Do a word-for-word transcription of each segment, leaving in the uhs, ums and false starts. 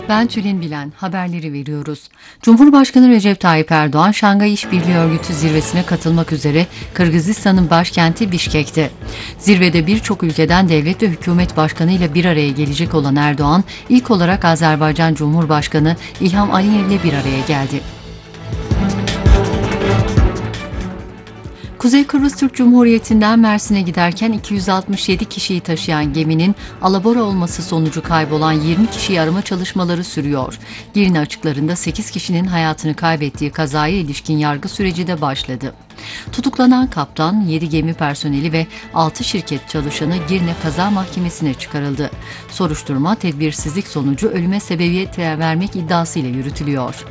Ben Tülin Bilen, haberleri veriyoruz. Cumhurbaşkanı Recep Tayyip Erdoğan, Şangay İşbirliği Örgütü zirvesine katılmak üzere Kırgızistan'ın başkenti Bişkek'te. Zirvede birçok ülkeden devlet ve hükümet başkanı ile bir araya gelecek olan Erdoğan, ilk olarak Azerbaycan Cumhurbaşkanı İlham Aliyev ile bir araya geldi. Kuzey Kıbrıs Türk Cumhuriyeti'nden Mersin'e giderken iki yüz altmış yedi kişiyi taşıyan geminin alabora olması sonucu kaybolan yirmi kişiyi arama çalışmaları sürüyor. Girne açıklarında sekiz kişinin hayatını kaybettiği kazaya ilişkin yargı süreci de başladı. Tutuklanan kaptan, yedi gemi personeli ve altı şirket çalışanı Girne Kaza Mahkemesi'ne çıkarıldı. Soruşturma tedbirsizlik sonucu ölüme sebebiyet vermek iddiasıyla yürütülüyor.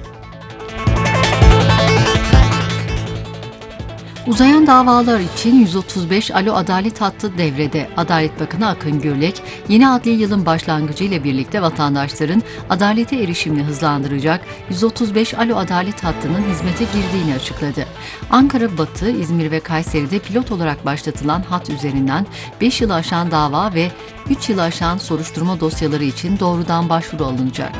Uzayan davalar için yüz otuz beş Alo Adalet hattı devrede. Adalet Bakanı Akın Gürlek, yeni adli yılın başlangıcı ile birlikte vatandaşların adalete erişimini hızlandıracak yüz otuz beş Alo Adalet hattının hizmete girdiğini açıkladı. Ankara, Batı, İzmir ve Kayseri'de pilot olarak başlatılan hat üzerinden beş yılı aşan dava ve üç yılı aşan soruşturma dosyaları için doğrudan başvuru alınacak.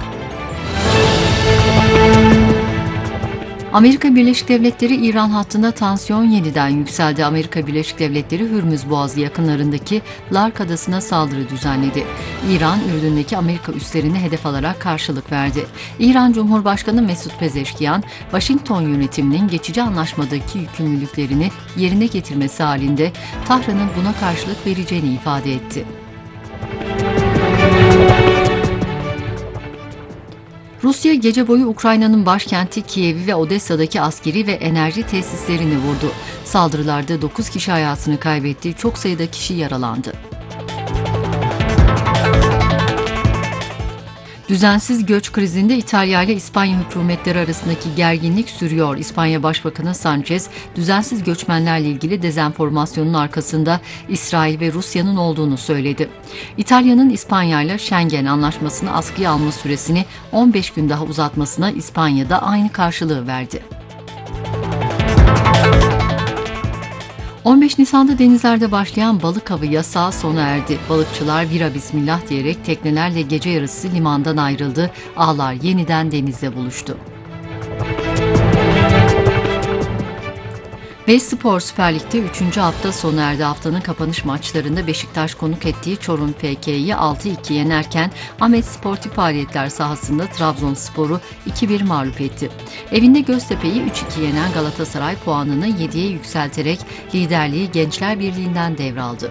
Amerika Birleşik Devletleri İran hattında tansiyon yeniden yükseldi. Amerika Birleşik Devletleri Hürmüz Boğazı yakınlarındaki Lark Adası'na saldırı düzenledi. İran, Ürdün'deki Amerika üslerini hedef alarak karşılık verdi. İran Cumhurbaşkanı Mesut Pezeşkiyan, Washington yönetiminin geçici anlaşmadaki yükümlülüklerini yerine getirmesi halinde Tahran'ın buna karşılık vereceğini ifade etti. Rusya gece boyu Ukrayna'nın başkenti Kiev'i ve Odessa'daki askeri ve enerji tesislerini vurdu. Saldırılarda dokuz kişi hayatını kaybetti, çok sayıda kişi yaralandı. Düzensiz göç krizinde İtalya ile İspanya hükümetleri arasındaki gerginlik sürüyor. İspanya Başbakanı Sanchez, düzensiz göçmenlerle ilgili dezenformasyonun arkasında İsrail ve Rusya'nın olduğunu söyledi. İtalya'nın İspanya ile Schengen Anlaşması'nı askıya alma süresini on beş gün daha uzatmasına İspanya da aynı karşılığı verdi. on beş Nisan'da denizlerde başlayan balık avı yasağı sona erdi. Balıkçılar vira bismillah diyerek teknelerle gece yarısı limandan ayrıldı. Ağlar yeniden denizde buluştu. Ve Spor Süper Lig'de üçüncü hafta sona erdi. Haftanın kapanış maçlarında Beşiktaş konuk ettiği Çorum F K'yi altı iki yenerken Ahmet Sportif Faaliyetler sahasında Trabzonspor'u iki bir mağlup etti. Evinde Göztepe'yi üç iki yenen Galatasaray puanını yediye yükselterek liderliği Gençler Birliği'nden devraldı.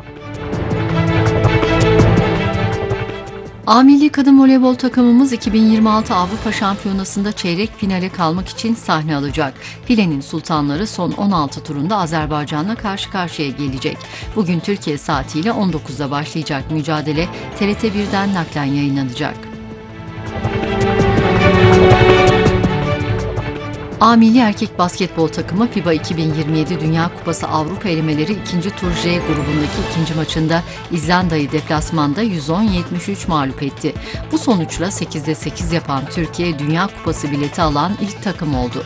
A Milli Kadın Voleybol takımımız iki bin yirmi altı Avrupa Şampiyonası'nda çeyrek finale kalmak için sahne alacak. Filenin sultanları son on altı turunda Azerbaycan'la karşı karşıya gelecek. Bugün Türkiye saatiyle on dokuzda başlayacak mücadele T R T bir'den naklen yayınlanacak. A Milli Erkek Basketbol takımı FIBA iki bin yirmi yedi Dünya Kupası Avrupa elemeleri ikinci tur J grubundaki ikinci maçında İzlanda'yı deplasmanda yüz on yetmiş üç mağlup etti. Bu sonuçla sekizde sekiz yapan Türkiye Dünya Kupası bileti alan ilk takım oldu.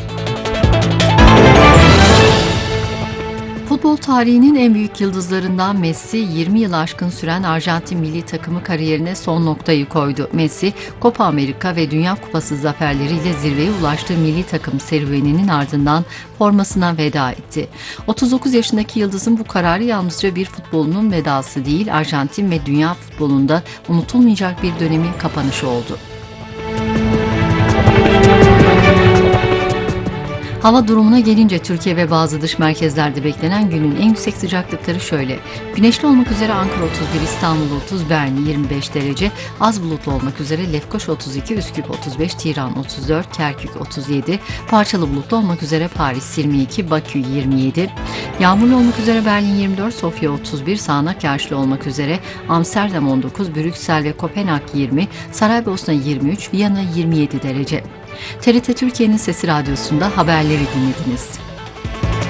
Futbol tarihinin en büyük yıldızlarından Messi, yirmi yıl aşkın süren Arjantin milli takımı kariyerine son noktayı koydu. Messi, Copa Amerika ve Dünya Kupası zaferleriyle zirveye ulaştığı milli takım serüveninin ardından formasına veda etti. otuz dokuz yaşındaki yıldızın bu kararı yalnızca bir futbolunun vedası değil, Arjantin ve dünya futbolunda unutulmayacak bir dönemin kapanışı oldu. Hava durumuna gelince Türkiye ve bazı dış merkezlerde beklenen günün en yüksek sıcaklıkları şöyle. Güneşli olmak üzere Ankara otuz bir, İstanbul otuz, Bern yirmi beş derece, az bulutlu olmak üzere Lefkoşa otuz iki, Üsküp otuz beş, Tiran otuz dört, Kerkük otuz yedi, parçalı bulutlu olmak üzere Paris yirmi iki, Bakü yirmi yedi, yağmurlu olmak üzere Berlin yirmi dört, Sofya otuz bir, sağanak yağışlı olmak üzere Amsterdam on dokuz, Brüksel ve Kopenhag yirmi, Saraybosna yirmi üç, Viyana yirmi yedi derece. T R T Türkiye'nin Sesi Radyosu'nda haberleri dinlediniz.